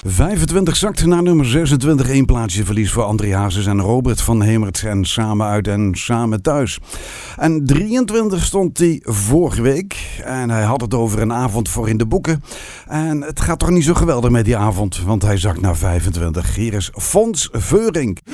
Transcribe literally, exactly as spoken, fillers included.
vijfentwintig zakt naar nummer zesentwintig. Eén plaatsje verlies voor André Hazes en Robert van Hemert. En Samen uit en Samen thuis. En drieëntwintig stond hij vorige week. En hij had het over een avond voor in de boeken. En het gaat toch niet zo geweldig met die avond. Want hij zakt naar vijfentwintig. Hier is Fons Veurink.